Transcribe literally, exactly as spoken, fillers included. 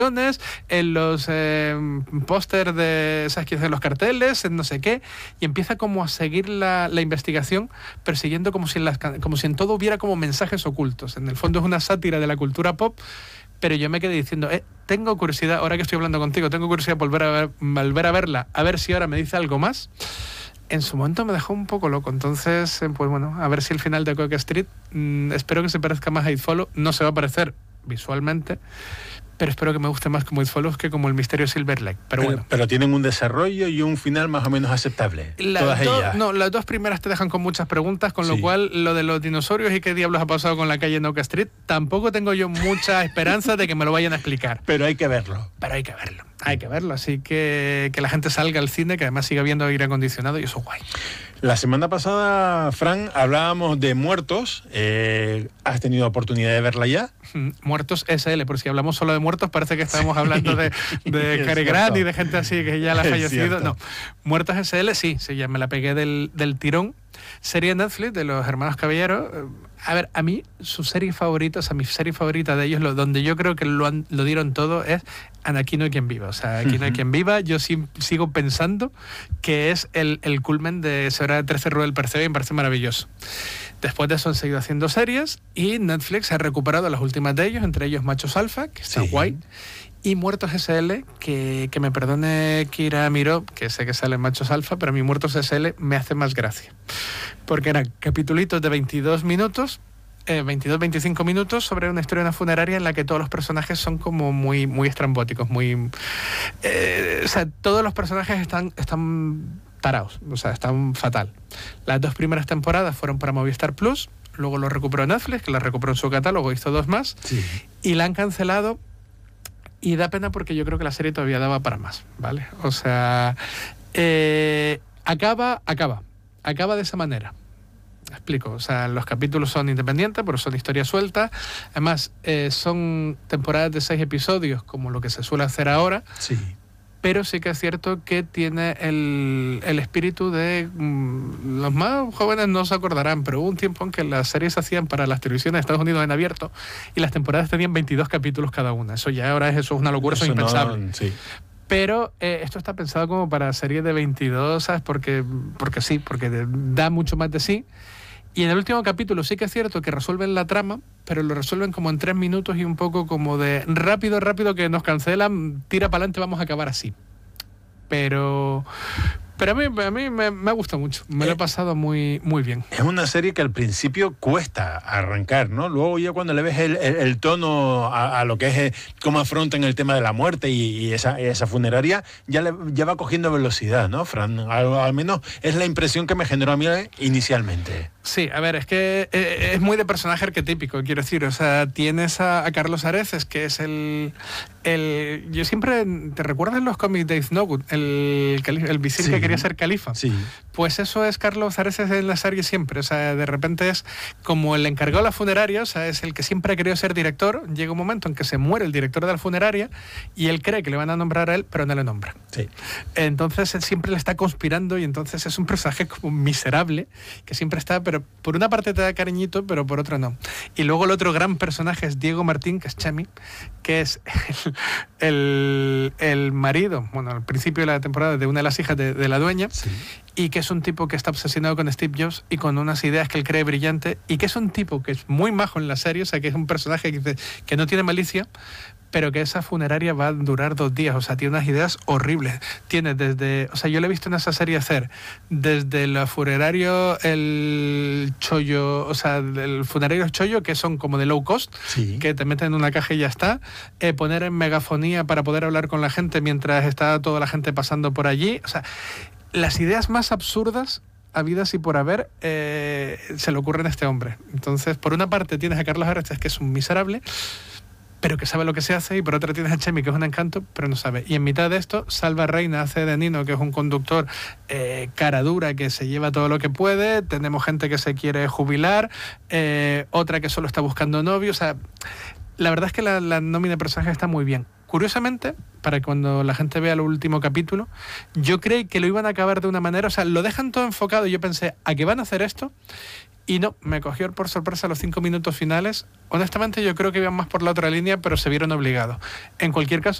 en los eh, pósters de, ¿sabes qué? De los carteles, en no sé qué, y empieza como a seguir la, la investigación, persiguiendo como si, en las, como si en todo hubiera como mensajes ocultos. En el fondo es una sátira de la cultura pop, pero yo me quedé diciendo, eh, tengo curiosidad, ahora que estoy hablando contigo, tengo curiosidad por volver a, ver, volver a verla, a ver si ahora me dice algo más. En su momento me dejó un poco loco, entonces, pues bueno, a ver si el final de Cock Street, mmm, espero que se parezca más a It Follows, no se va a parecer visualmente, pero espero que me guste más como It Follows que como el misterio Silver Lake. Pero, pero bueno. Pero tienen un desarrollo y un final más o menos aceptable. La todas do, ellas. No, las dos primeras te dejan con muchas preguntas, con sí. lo cual lo de los dinosaurios y qué diablos ha pasado con la calle Nock Street, tampoco tengo yo mucha esperanza de que me lo vayan a explicar. Pero hay que verlo. Pero hay que verlo. Hay que verlo, así que que la gente salga al cine, que además siga viendo aire acondicionado y eso es guay. La semana pasada, Fran, hablábamos de Muertos. Eh, ¿Has tenido oportunidad de verla ya? Muertos S L, por si hablamos solo de muertos, parece que estamos hablando de, de Cary Grant y de gente así que ya la ha fallecido. No, Muertos S L, sí, sí, ya me la pegué del, del tirón. Serie Netflix de los hermanos Caballero. A ver, a mí su serie favorita, o sea, mi serie favorita de ellos, lo, donde yo creo que lo, han, lo dieron todo, es Aquí no hay quien viva. O sea, Aquí no hay quien viva, yo sí, sigo pensando que es el, el culmen de esa hora de trece Rue del Percebe y me parece maravilloso. Después de eso han seguido haciendo series y Netflix ha recuperado las últimas de ellos, entre ellos Machos Alfa, que está sí. guay, y Muertos S L, que, que me perdone Kira Miró, que sé que sale en Machos Alfa, pero a mí Muertos S L me hace más gracia. Porque eran capitulitos de veintidós minutos, eh, veintidós a veinticinco minutos sobre una historia de una funeraria en la que todos los personajes son como muy, muy estrambóticos, muy... Eh, o sea, todos los personajes están... están taraos, o sea, están fatal. Las dos primeras temporadas fueron para Movistar Plus, luego lo recuperó Netflix, que la recuperó en su catálogo, hizo dos más, sí. y la han cancelado, y da pena porque yo creo que la serie todavía daba para más, ¿vale? O sea, eh, acaba, acaba, acaba de esa manera. Explico, o sea, los capítulos son independientes, pero son historias sueltas. Además, eh, son temporadas de seis episodios, como lo que se suele hacer ahora. Sí. Pero sí que es cierto que tiene el, el espíritu de... Mmm, los más jóvenes no se acordarán, pero hubo un tiempo en que las series se hacían para las televisiones de Estados Unidos en abierto y las temporadas tenían veintidós capítulos cada una. Eso ya ahora es, eso es una locura, eso, eso es impensable. No, sí. Pero eh, esto está pensado como para series de veintidós, ¿sabes? Porque, porque sí, porque da mucho más de sí. Y en el último capítulo sí que es cierto que resuelven la trama, pero lo resuelven como en tres minutos y un poco como de rápido, rápido que nos cancelan, tira para adelante, vamos a acabar así. Pero... Pero a mí, a mí me, me ha gustado mucho, me lo he pasado muy, muy bien. Es una serie que al principio cuesta arrancar, ¿no? Luego ya cuando le ves el, el, el tono a, a lo que es, eh, cómo afrontan el tema de la muerte y, y esa, esa funeraria, ya, le, ya va cogiendo velocidad, ¿no, Fran? Al, al menos es la impresión que me generó a mí inicialmente. Sí, a ver, es que eh, es muy de personaje arquetípico, quiero decir, o sea, tienes a, a Carlos Areces, que es el... el yo siempre, ¿te recuerdas en los cómics de Snowwood? El, el, el visir sí. que quería ser califa. Sí. Pues eso es Carlos Areces en la serie siempre, o sea, de repente es como el encargado de la funeraria, o sea, es el que siempre ha querido ser director, llega un momento en que se muere el director de la funeraria y él cree que le van a nombrar a él, pero no le nombran. Sí. Entonces él siempre le está conspirando y entonces es un personaje como miserable, que siempre está, pero por una parte te da cariñito, pero por otra no. Y luego el otro gran personaje es Diego Martín, que es Chemi, que es el, el, el marido, bueno, al principio de la temporada, de una de las hijas de, de la dueña, sí. y que es un tipo que está obsesionado con Steve Jobs y con unas ideas que él cree brillante, y que es un tipo que es muy majo en la serie, o sea, que es un personaje que, que no tiene malicia, pero que esa funeraria va a durar dos días, o sea, tiene unas ideas horribles. Tiene desde, o sea, yo le he visto en esa serie hacer desde el funerario, el chollo, o sea, el funerario chollo, que son como de low cost, sí. que te meten en una caja y ya está, eh, poner en megafonía para poder hablar con la gente mientras está toda la gente pasando por allí, o sea, las ideas más absurdas habidas y por haber eh, se le ocurren a este hombre. Entonces, por una parte tienes a Carlos Areces, que es un miserable, pero que sabe lo que se hace, y por otra tienes a Chemi, que es un encanto, pero no sabe. Y en mitad de esto, Salva Reina hace de Nino, que es un conductor eh, cara dura, que se lleva todo lo que puede. Tenemos gente que se quiere jubilar, eh, otra que solo está buscando novio. O sea, la verdad es que la, la nómina de personajes está muy bien. Curiosamente, para cuando la gente vea el último capítulo, yo creí que lo iban a acabar de una manera, o sea, lo dejan todo enfocado y yo pensé, ¿a qué van a hacer esto? Y no, me cogió por sorpresa los cinco minutos finales. Honestamente yo creo que iban más por la otra línea, pero se vieron obligados. En cualquier caso,